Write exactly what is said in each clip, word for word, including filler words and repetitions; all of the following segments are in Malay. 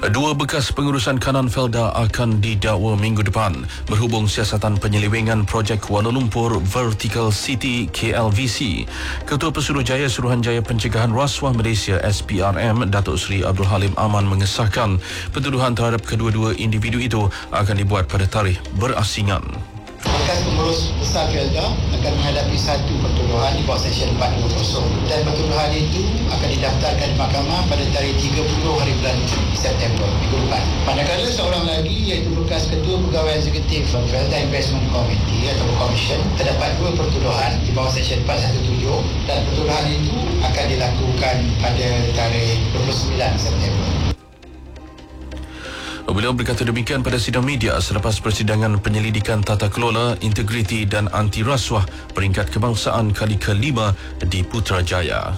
Dua bekas pengurusan kanan Felda akan didakwa minggu depan berhubung siasatan penyelewengan projek Kuala Lumpur Vertical City K L V C. Ketua Pesuruhjaya Suruhanjaya Pencegahan Rasuah Malaysia S P R M, Datuk Seri Abdul Halim Aman mengesahkan pentuduhan terhadap kedua-dua individu itu akan dibuat pada tarikh berasingan. Bekas pengurus besar Felda akan menghadapi satu pertuduhan di bawah Seksyen empat dua kosong dan pertuduhan itu akan didaftarkan di mahkamah pada tarikh tiga puluh hari bulan September minggu depan. Manakala seorang lagi iaitu bekas Ketua Pegawai Eksekutif Felda Investment Committee atau Commission terdapat dua pertuduhan di bawah Seksyen empat satu tujuh dan pertuduhan itu akan dilakukan pada tarikh dua puluh sembilan September. Beliau berkata demikian pada sidang media selepas persidangan penyelidikan tata kelola, integriti dan anti rasuah peringkat kebangsaan kali kelima di Putrajaya.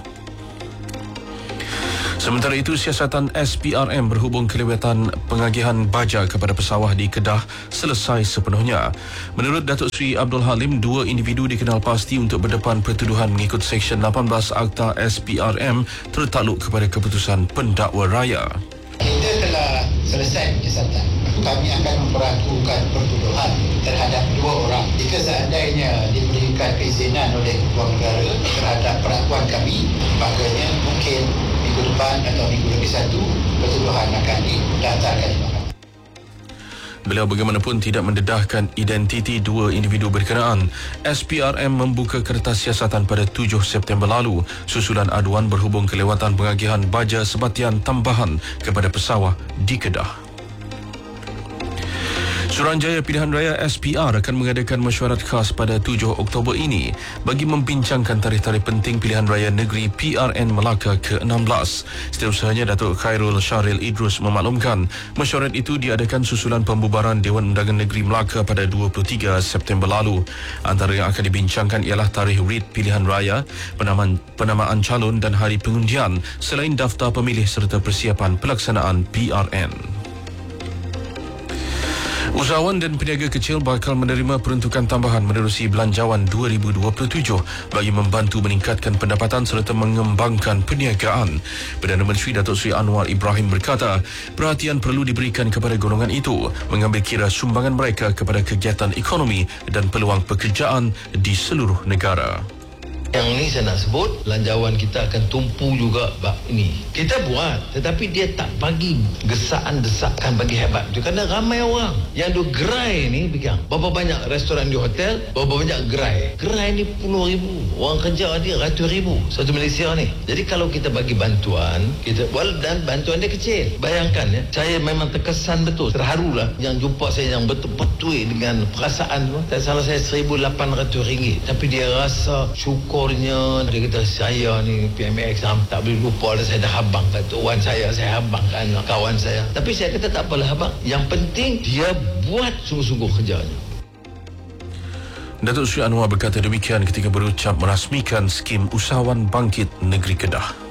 Sementara itu, siasatan S P R M berhubung kelewatan pengagihan baja kepada pesawah di Kedah selesai sepenuhnya. Menurut Datuk Seri Abdul Halim, dua individu dikenal pasti untuk berdepan pertuduhan mengikut Seksyen lapan belas Akta S P R M tertakluk kepada keputusan pendakwa raya. Kita telah selesai penyiasatan. Kami akan memperlakukan pertuduhan terhadap dua orang. Jika seandainya diberikan keizinan oleh Ketua Negara terhadap perlakuan kami, makanya mungkin minggu depan atau minggu lagi satu pertuduhan akan didaftarkan di mahkamah. Beliau bagaimanapun tidak mendedahkan identiti dua individu berkenaan. S P R M membuka kertas siasatan pada tujuh September lalu susulan aduan berhubung kelewatan pengagihan baja sebatian tambahan kepada pesawah di Kedah. Suruhanjaya Pilihan Raya S P R akan mengadakan mesyuarat khas pada tujuh Oktober ini bagi membincangkan tarikh-tarikh penting Pilihan Raya Negeri P R N Melaka ke enam belas. Setiausaha Datuk Khairul Sharil Idrus memaklumkan mesyuarat itu diadakan susulan pembubaran Dewan Undangan Negeri Melaka pada dua puluh tiga September lalu. Antara yang akan dibincangkan ialah tarikh rit Pilihan Raya, penamaan, penamaan calon dan hari pengundian selain daftar pemilih serta persiapan pelaksanaan P R N. Usahawan dan peniaga kecil bakal menerima peruntukan tambahan menerusi Belanjawan dua ribu dua puluh tujuh bagi membantu meningkatkan pendapatan serta mengembangkan perniagaan. Perdana Menteri Datuk Seri Anwar Ibrahim berkata, perhatian perlu diberikan kepada golongan itu mengambil kira sumbangan mereka kepada kegiatan ekonomi dan peluang pekerjaan di seluruh negara. Yang ni saya nak sebut, belanjawan kita akan tumpu juga bab ini. Kita buat, tetapi dia tak bagi gesaan-desakan bagi hebat tu. Kerana ramai orang yang duk gerai ni pegang. Berapa banyak restoran di hotel, berapa banyak gerai. Gerai ni puluh ribu. Orang kerja dia ratus ribu. Satu Malaysia ni. Jadi kalau kita bagi bantuan, kita well, dan bantuan dia kecil. Bayangkan ya, saya memang terkesan betul. Terharu lah yang jumpa saya yang betul-betul dengan perasaan tu. Tak salah saya seribu lapan ratus ringgit. Tapi dia rasa syukur. Dia kata saya ni P M X tak boleh lupa dah, saya dah habang kat tuan saya, saya habang kat anak kawan saya. Tapi saya kata tak apalah habang, yang penting dia buat sungguh-sungguh kerjanya. Datuk Seri Anwar berkata demikian ketika berucap merasmikan skim Usahawan Bangkit Negeri Kedah.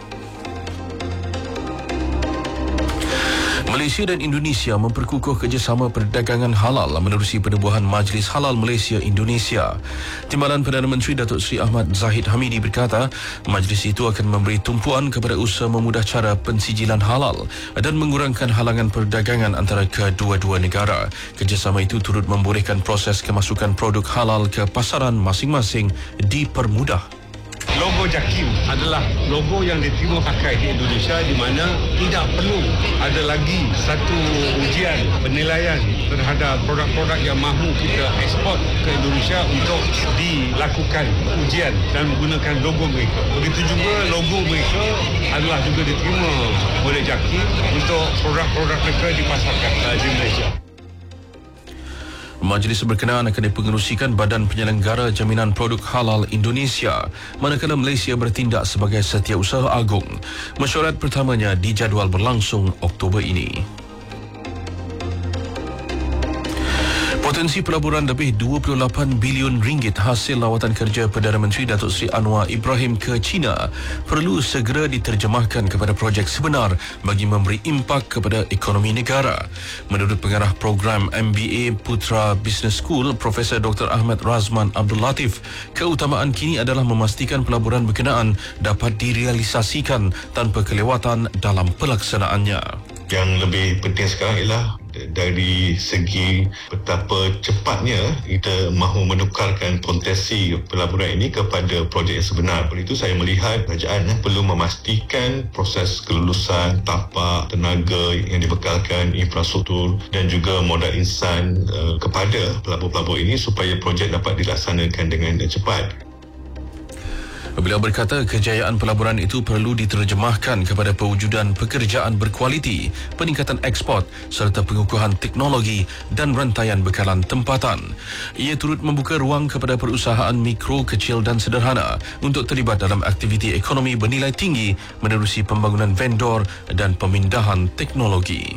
Malaysia dan Indonesia memperkukuh kerjasama perdagangan halal menerusi penubuhan Majlis Halal Malaysia Indonesia. Timbalan Perdana Menteri Datuk Seri Ahmad Zahid Hamidi berkata, majlis itu akan memberi tumpuan kepada usaha memudah cara pensijilan halal dan mengurangkan halangan perdagangan antara kedua-dua negara. Kerjasama itu turut membolehkan proses kemasukan produk halal ke pasaran masing-masing dipermudah. Logo JAKIM adalah logo yang diterima pakai di Indonesia, di mana tidak perlu ada lagi satu ujian penilaian terhadap produk-produk yang mahu kita ekspor ke Indonesia untuk dilakukan ujian dan menggunakan logo mereka. Begitu juga logo mereka adalah juga diterima oleh JAKIM untuk produk-produk mereka dipasarkan di Malaysia. Majlis berkenaan akan dipengerusikan Badan Penyelenggara Jaminan Produk Halal Indonesia, manakala Malaysia bertindak sebagai setiausaha agung. Mesyuarat pertamanya dijadual berlangsung Oktober ini. Potensi pelaburan lebih dua puluh lapan bilion ringgit hasil lawatan kerja Perdana Menteri Datuk Seri Anwar Ibrahim ke China perlu segera diterjemahkan kepada projek sebenar bagi memberi impak kepada ekonomi negara. Menurut pengarah program M B A Putra Business School, Profesor Doktor Ahmad Razman Abdul Latif, keutamaan kini adalah memastikan pelaburan berkenaan dapat direalisasikan tanpa kelewatan dalam pelaksanaannya. Yang lebih penting sekarang ialah dari segi betapa cepatnya kita mahu menukarkan kontesi pelaburan ini kepada projek yang sebenar. Oleh itu saya melihat kerajaan eh, perlu memastikan proses kelulusan tapak, tenaga yang dibekalkan, infrastruktur dan juga modal insan uh, kepada pelabur-pelabur ini supaya projek dapat dilaksanakan dengan cepat. Beliau berkata kejayaan pelaburan itu perlu diterjemahkan kepada pewujudan pekerjaan berkualiti, peningkatan ekspor serta pengukuhan teknologi dan rantaian bekalan tempatan. Ia turut membuka ruang kepada perusahaan mikro, kecil dan sederhana untuk terlibat dalam aktiviti ekonomi bernilai tinggi menerusi pembangunan vendor dan pemindahan teknologi.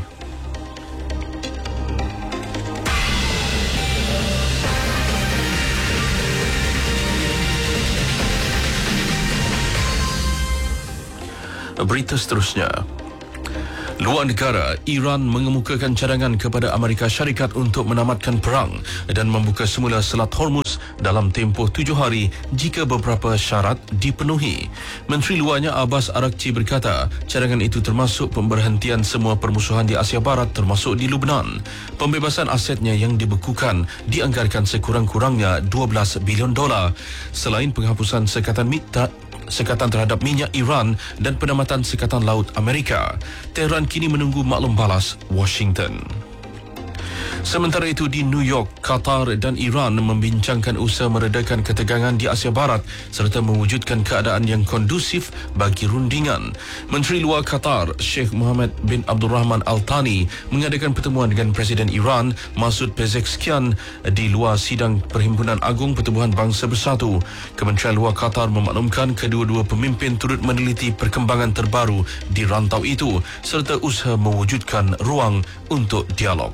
Berita seterusnya. Luar negara, Iran mengemukakan cadangan kepada Amerika Syarikat untuk menamatkan perang dan membuka semula Selat Hormuz dalam tempoh tujuh hari jika beberapa syarat dipenuhi. Menteri Luarnya Abbas Araghchi berkata, cadangan itu termasuk pemberhentian semua permusuhan di Asia Barat termasuk di Lubnan. Pembebasan asetnya yang dibekukan dianggarkan sekurang-kurangnya dua belas bilion dolar. Selain penghapusan sekatan mitra sekatan terhadap minyak Iran dan penamatan sekatan laut Amerika, Tehran kini menunggu maklum balas Washington. Sementara itu di New York, Qatar dan Iran membincangkan usaha meredakan ketegangan di Asia Barat serta mewujudkan keadaan yang kondusif bagi rundingan. Menteri Luar Qatar, Sheikh Mohammed bin Abdul Rahman Al Thani mengadakan pertemuan dengan Presiden Iran, Masoud Pezeshkian di luar sidang Perhimpunan Agung Pertubuhan Bangsa Bersatu. Kementerian Luar Qatar memaklumkan kedua-dua pemimpin turut meneliti perkembangan terbaru di rantau itu serta usaha mewujudkan ruang untuk dialog.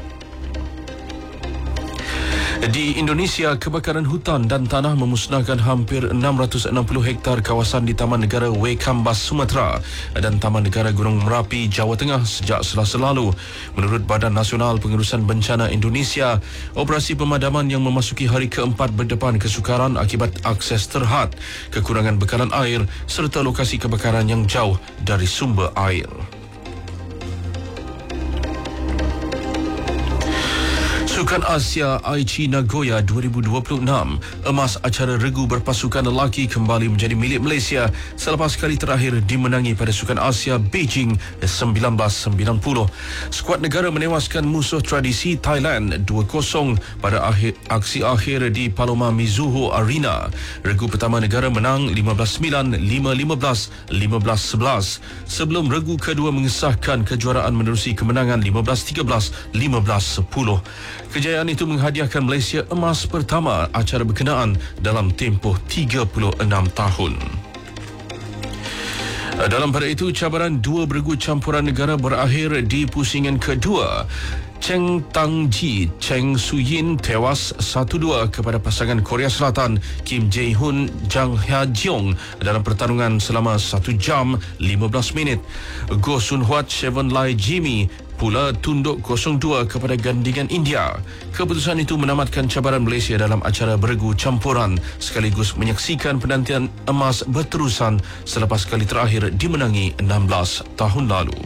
Di Indonesia, kebakaran hutan dan tanah memusnahkan hampir enam ratus enam puluh hektar kawasan di Taman Negara Waikambas, Sumatera dan Taman Negara Gunung Merapi, Jawa Tengah sejak Selasa lalu. Menurut Badan Nasional Pengurusan Bencana Indonesia, operasi pemadaman yang memasuki hari keempat berdepan kesukaran akibat akses terhad, kekurangan bekalan air serta lokasi kebakaran yang jauh dari sumber air. Sukan Asia Aichi Nagoya dua ribu dua puluh enam, emas acara regu berpasukan lelaki kembali menjadi milik Malaysia selepas kali terakhir dimenangi pada Sukan Asia Beijing sembilan belas sembilan puluh. Skuad negara menewaskan musuh tradisi Thailand dua kosong pada akhir, aksi akhir di Paloma Mizuho Arena. Regu pertama negara menang lima belas sembilan, lima belas, lima belas sebelas sebelum regu kedua mengesahkan kejuaraan menerusi kemenangan lima belas tiga belas, lima belas sepuluh. Kejayaan itu menghadiahkan Malaysia emas pertama acara berkenaan dalam tempoh tiga puluh enam tahun. Dalam pada itu, cabaran dua beregu campuran negara berakhir di pusingan kedua. Cheng Tang-ji, Cheng Su-yin tewas satu dua kepada pasangan Korea Selatan Kim Jae-hoon, Jang Ha-jeong dalam pertarungan selama satu jam lima belas minit. Goh Sun-huat, Chevon Lai Jimmy pula tunduk kosong dua kepada gandingan India. Keputusan itu menamatkan cabaran Malaysia dalam acara beregu campuran sekaligus menyaksikan penantian emas berterusan selepas kali terakhir dimenangi enam belas tahun lalu.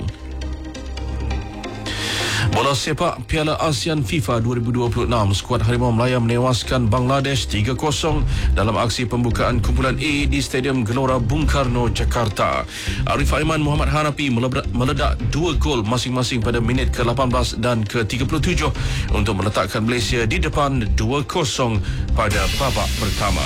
Bola sepak Piala ASEAN FIFA dua ribu dua puluh enam, skuad Harimau Melaya menewaskan Bangladesh tiga kosong dalam aksi pembukaan kumpulan A di Stadium Gelora Bung Karno, Jakarta. Arif Aiman, Muhammad Hanafi meledak dua gol masing-masing pada minit ke lapan belas dan ke tiga puluh tujuh untuk meletakkan Malaysia di depan dua kosong pada babak pertama.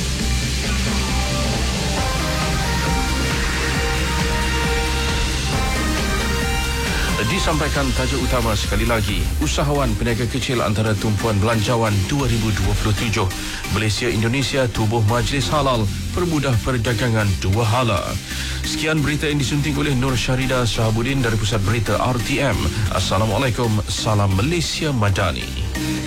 Disampaikan tajuk utama sekali lagi. Usahawan peniaga kecil antara tumpuan belanjawan dua ribu dua puluh tujuh. Malaysia Indonesia tubuh Majlis Halal permudah perdagangan dua hala. Sekian berita yang disunting oleh Nur Syarida Shahabuddin dari Pusat Berita R T M. Assalamualaikum, salam Malaysia Madani.